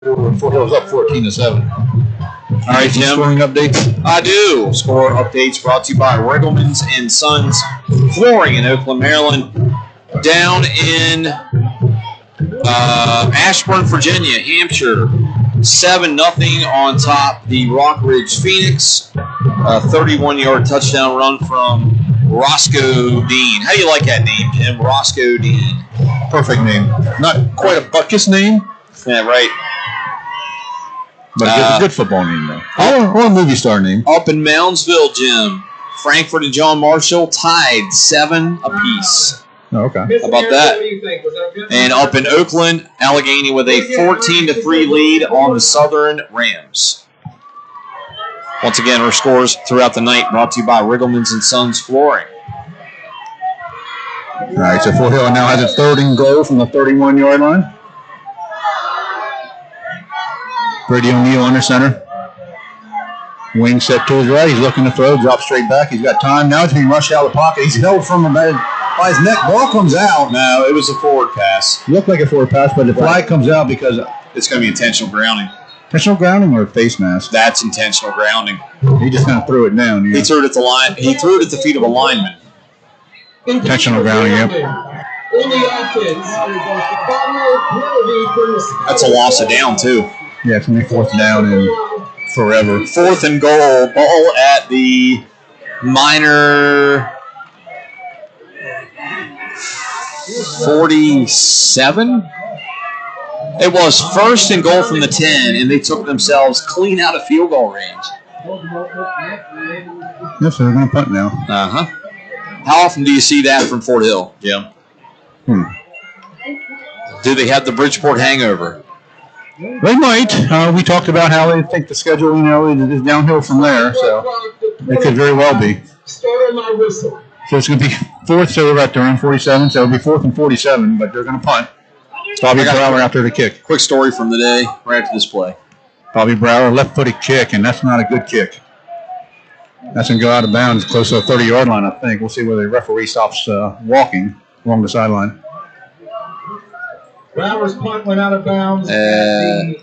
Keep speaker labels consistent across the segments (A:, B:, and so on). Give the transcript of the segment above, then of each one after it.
A: Fort Hill's up 14-7.
B: All right, Jim.
A: Scoring updates?
B: I do. Score updates brought to you by Riggleman's and Sons Flooring in Oakland, Maryland. Down in Ashburn, Virginia, Hampshire, 7-0 on top the Rock Ridge Phoenix. 31-yard touchdown run from Roscoe Dean. How do you like that name, Jim? Roscoe Dean.
A: Perfect name. Not quite a Buckus name.
B: Yeah, right.
A: But a good football name, though. Or a movie star name.
B: Up in Moundsville, Jim, Frankfort and John Marshall tied 7 apiece.
A: Oh, okay.
B: How about that? And up in Oakland, Allegheny with a 14-3 lead on the Southern Rams. Once again, our scores throughout the night brought to you by Riggleman's and Sons Flooring.
A: All right, so Fort Hill now has its 3rd and goal from the 31-yard line. Brady O'Neill under center. Wing set to his right. He's looking to throw. Drops straight back. He's got time. Now he's being rushed out of the pocket. He's held from by his neck. Ball comes out.
B: No, it was a forward pass.
A: It looked like a forward pass, but the flag comes out because
B: it's going to be intentional grounding.
A: Intentional grounding or face mask?
B: That's intentional grounding.
A: He just kind of threw it down. Yeah.
B: He threw it at the line. He threw it at the feet of a lineman.
A: Intentional grounding. Yep.
B: That's a loss of down too.
A: Yeah, it's going to be 4th down and forever.
B: 4th and goal. Ball at the minor 47. It was 1st and goal from the 10, and they took themselves clean out of field goal range.
A: Yes, so they're going to punt now.
B: Uh-huh. How often do you see that from Fort Hill, Jim? Do they have the Bridgeport hangover?
A: They might. We talked about how they think the schedule, is downhill from there, so it could very well be. So it's going to be 4th, so they're at their own 47, so it'll be 4th and 47, but they're going to punt. Bobby Brower out there to kick.
B: Quick story from the day right after this play.
A: Bobby Brower, left-footed kick, and that's not a good kick. That's going to go out of bounds close to the 30-yard line, I think. We'll see where the referee stops walking along the sideline.
C: Brower's punt went out of bounds at the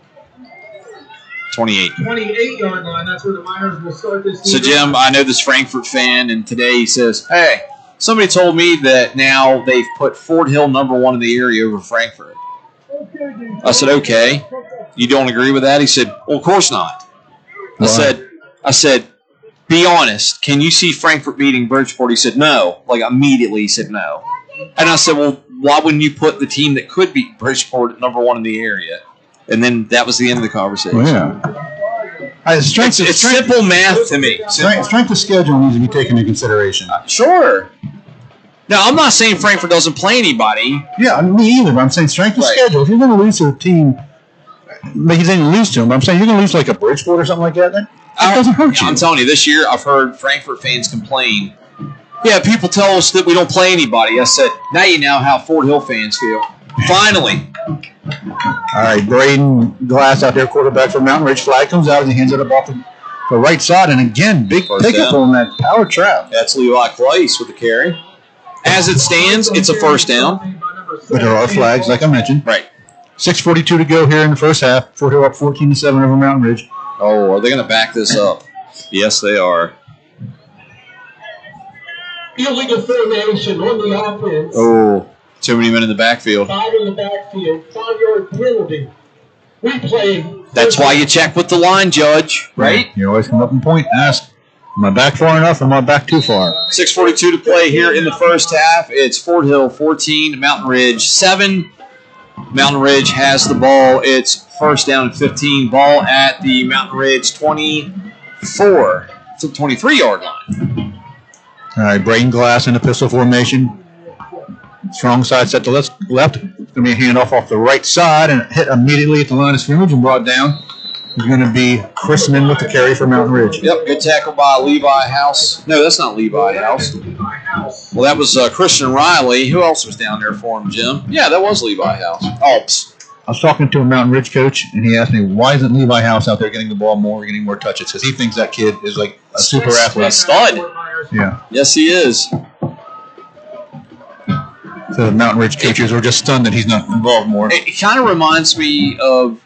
C: 28-yard line. That's where the Miners will start this season.
B: So, Jim, I know this Frankfort fan, and today he says, hey, somebody told me that now they've put Fort Hill #1 in the area over Frankfort. I said, okay. You don't agree with that? He said, well, of course not. I said, be honest. Can you see Frankfort beating Bridgeport? He said, no. Like, immediately he said no. And I said, well, why wouldn't you put the team that could beat Bridgeport at #1 in the area? And then that was the end of the conversation.
A: Well, yeah.
B: It's simple math to me.
A: Strength of schedule needs to be taken into consideration.
B: Sure. Now, I'm not saying Frankfort doesn't play anybody.
A: Yeah, me either, but I'm saying strength of schedule. If you're going to lose to a team, like you didn't lose to them, but I'm saying you're going to lose like a Bridgeport or something like that, that doesn't hurt you.
B: I'm telling you, this year I've heard Frankfort fans complain. Yeah, people tell us that we don't play anybody. I said, now you know how Fort Hill fans feel. Finally.
A: All right, Braden Glass out there, quarterback for Mountain Ridge. Flag comes out and he hands it up off the right side. And again, big pickup on that power trap.
B: That's Levi Clace with the carry. As it stands, it's a 1st down.
A: But there are flags, like I mentioned.
B: Right.
A: 6:42 to go here in the first half. Fort Hill up 14-7 over Mountain Ridge.
B: Oh, are they going to back this up? Yes, they are.
C: Illegal formation on the offense.
B: Oh, too many men in the backfield.
C: 5 in the backfield. 5-yard penalty. We played.
B: That's why you check with the line judge, right?
A: You always come up and point, ask, am I back far enough or am I back too far?
B: 6:42 to play here in the first half. It's Fort Hill 14, Mountain Ridge 7. Mountain Ridge has the ball. It's 1st down and 15. Ball at the Mountain Ridge 24 to 23-yard line.
A: All right, Braden Glass in the pistol formation. Strong side set to left. It's going to be a handoff off the right side and hit immediately at the line of scrimmage and brought down. It's going to be Chrisman with the carry for Mountain Ridge.
B: Yep, good tackle by Levi House. No, that's not Levi House. Well, that was Christian Riley. Who else was down there for him, Jim? Yeah, that was Levi House. Alps.
A: I was talking to a Mountain Ridge coach, and he asked me, why isn't Levi House out there getting the ball more, getting more touches? Because he thinks that kid is like a super athlete.
B: A stud.
A: Yeah.
B: Yes, he is.
A: So the Mountain Ridge coaches were just stunned that he's not involved more.
B: It kind of reminds me of